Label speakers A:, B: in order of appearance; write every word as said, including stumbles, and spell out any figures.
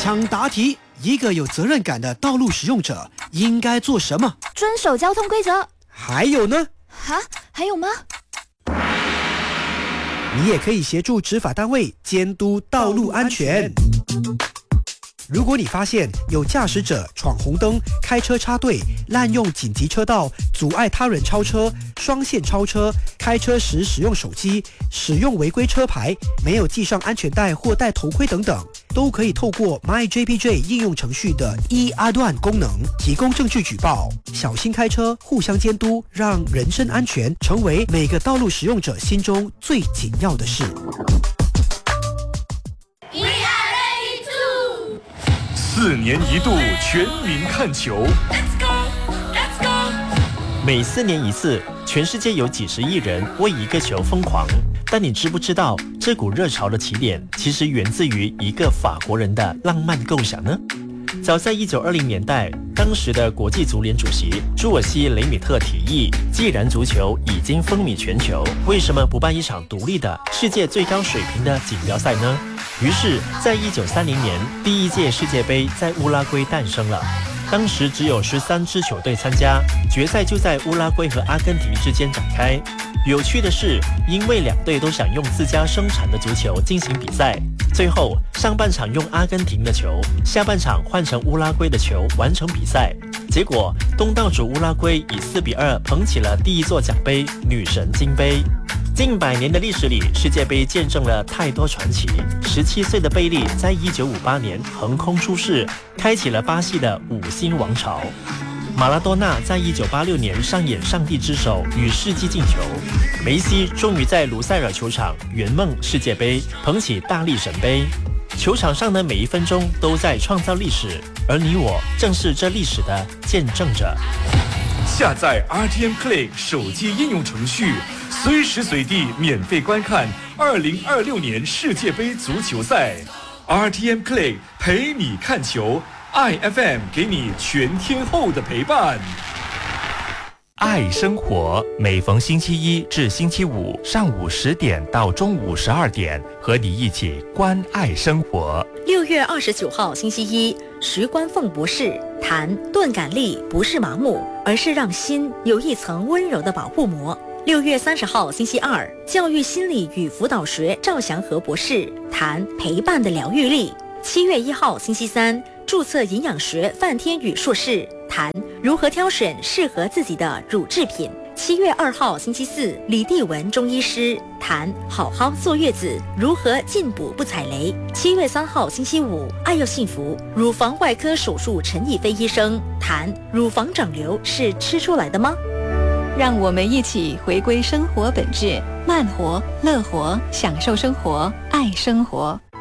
A: 抢答题，一个有责任感的道路使用者应该做什么？
B: 遵守交通规则。
A: 还有呢？
B: 啊，还有吗？
A: 你也可以协助执法单位监督道路安全。如果你发现有驾驶者闯红灯、开车插队、滥用紧急车道、阻碍他人超车、双线超车、开车时使用手机、使用违规车牌、没有系上安全带或戴头盔等等，都可以透过 MyJPJ 应用程序的 e-段功能提供证据举报。小心开车，互相监督，让人身安全成为每个道路使用者心中最紧要的事。
C: 四年一度全民看球，
D: 每四年一次，全世界有几十亿人为一个球疯狂。但你知不知道，这股热潮的起点其实源自于一个法国人的浪漫构想呢？早在一九二零年代，当时的国际足联主席朱尔西·雷米特提议，既然足球已经风靡全球，为什么不办一场独立的世界最高水平的锦标赛呢？于是，在一九三零年，第一届世界杯在乌拉圭诞生了。当时只有十三支球队参加，决赛就在乌拉圭和阿根廷之间展开。有趣的是，因为两队都想用自家生产的足球进行比赛，最后上半场用阿根廷的球，下半场换成乌拉圭的球完成比赛。结果，东道主乌拉圭以四比二捧起了第一座奖杯——女神金杯。近百年的历史里，世界杯见证了太多传奇。十七岁的贝利在一九五八年横空出世，开启了巴西的五星王朝。马拉多纳在一九八六年上演上帝之手与世纪进球。梅西终于在卢塞尔球场圆梦世界杯，捧起大力神杯。球场上的每一分钟都在创造历史，而你我正是这历史的见证者。
C: 下载 R T M Play 手机应用程序，随时随地免费观看二零二六年世界杯足球赛。R T M Play 陪你看球，I F M 给你全天候的陪伴。
E: 爱生活，每逢星期一至星期五上午十点到中午十二点，和你一起关爱生活。
F: 六月二十九号星期一，徐冠凤博士谈钝感力不是麻木，而是让心有一层温柔的保护膜。六月三十号星期二，教育心理与辅导学赵祥和博士谈陪伴的疗愈力。七月一号星期三，注册营养学范天宇硕士谈如何挑选适合自己的乳制品。七月二号星期四，李地文中医师谈好好坐月子如何进补不踩雷。七月三号星期五，爱要幸福乳房外科手术陈逸飞医生谈乳房长瘤是吃出来的吗？
G: 让我们一起回归生活本质，慢活、乐活，享受生活，爱生活。